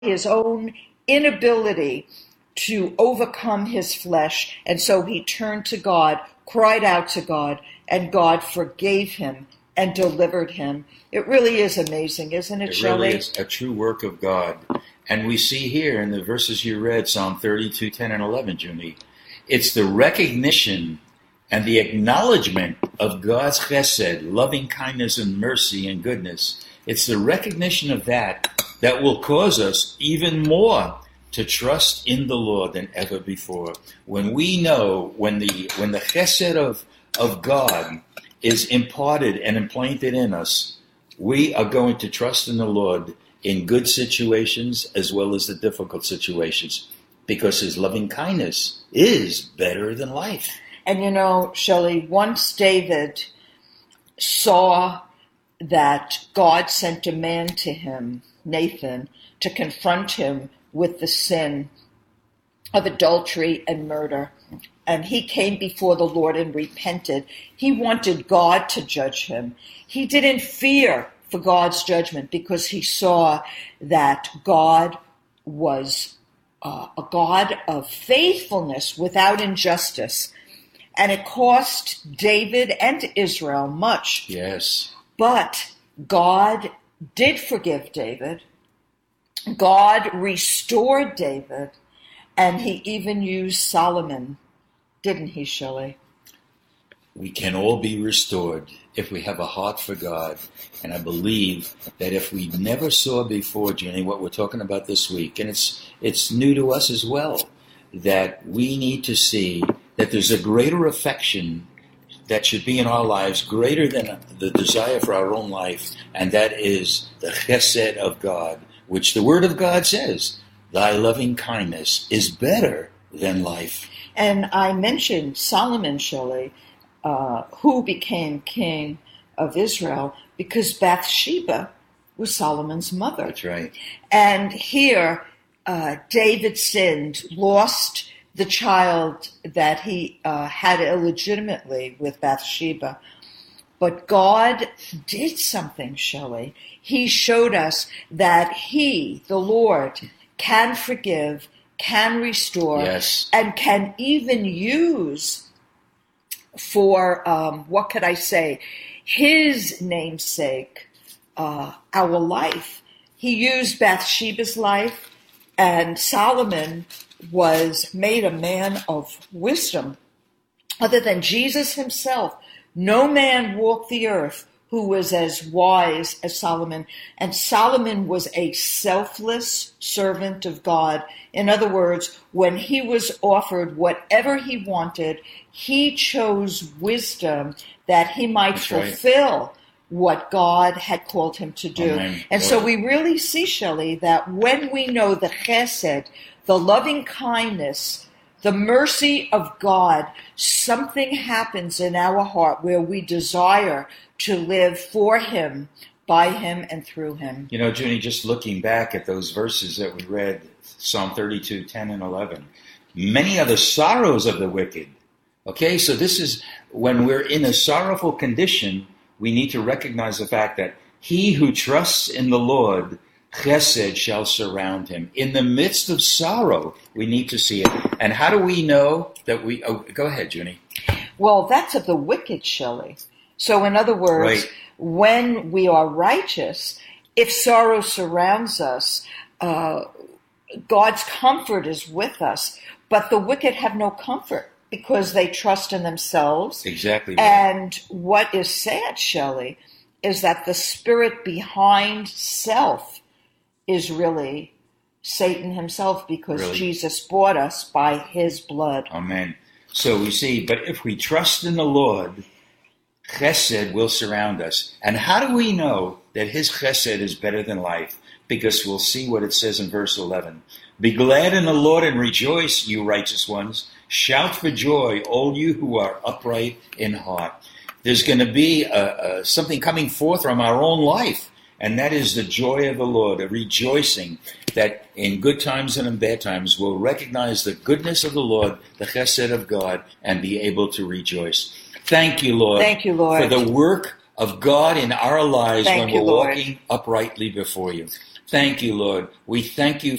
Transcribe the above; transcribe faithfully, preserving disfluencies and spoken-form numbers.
his own inability to overcome his flesh, and so he turned to God, cried out to God, and God forgave him and delivered him. It really is amazing, isn't it, It Shelley? really is a true work of God. And we see here in the verses you read, Psalm thirty-two, ten and eleven, Junie, it's the recognition and the acknowledgement of God's chesed, loving kindness and mercy and goodness. It's the recognition of that that will cause us even more to trust in the Lord than ever before. When we know, when the when the chesed of, of God is imparted and implanted in us, we are going to trust in the Lord in good situations as well as the difficult situations, because his loving kindness is better than life. And you know, Shelley, once David saw that God sent a man to him, Nathan, to confront him with the sin of adultery and murder. And he came before the Lord and repented. He wanted God to judge him. He didn't fear for God's judgment because he saw that God was uh, a God of faithfulness without injustice. And it cost David and Israel much. Yes. But God did forgive David. God restored David. And he even used Solomon, didn't he, Shelley? We can all be restored if we have a heart for God. And I believe that if we never saw before, Jenny, what we're talking about this week, and it's it's new to us as well, that we need to see that there's a greater affection that should be in our lives, greater than the desire for our own life, and that is the chesed of God, which the Word of God says, thy loving kindness is better than life. And I mentioned Solomon, Shelley, uh, who became king of Israel because Bathsheba was Solomon's mother. That's right. And here, uh, David sinned, lost the child that he uh, had illegitimately with Bathsheba. But God did something, Shelley. He showed us that he, the Lord, can forgive, can restore, yes, and can even use for, um, what could I say, his namesake, uh, our life. He used Bathsheba's life, and Solomon was made a man of wisdom. Other than Jesus himself, no man walked the earth who was as wise as Solomon. And Solomon was a selfless servant of God. In other words, when he was offered whatever he wanted, he chose wisdom that he might That's fulfill right. what God had called him to do. Amen. And so we really see, Shelley, that when we know the chesed, the loving kindness, the mercy of God, something happens in our heart where we desire to live for him, by him, and through him. You know, Junie, just looking back at those verses that we read, Psalm thirty-two, ten and eleven, many are the sorrows of the wicked. Okay, so this is when we're in a sorrowful condition, we need to recognize the fact that he who trusts in the Lord, chesed shall surround him. In the midst of sorrow, we need to see it. And how do we know that we... Oh, go ahead, Junie. Well, that's of the wicked, Shelley. So in other words, right. when we are righteous, if sorrow surrounds us, uh, God's comfort is with us. But the wicked have no comfort because they trust in themselves. Exactly. Right. And what is sad, Shelley, is that the spirit behind self is really Satan himself, because really? Jesus bought us by his blood. Amen. So we see, but if we trust in the Lord, chesed will surround us. And how do we know that his chesed is better than life? Because we'll see what it says in verse eleven. Be glad in the Lord and rejoice, you righteous ones. Shout for joy, all you who are upright in heart. There's going to be a, a, something coming forth from our own life. And that is the joy of the Lord, a rejoicing that in good times and in bad times we'll recognize the goodness of the Lord, the chesed of God, and be able to rejoice. Thank you, Lord. Thank you, Lord. For the work of God in our lives Thank when you, we're Lord. walking uprightly before you. Thank you, Lord. We thank you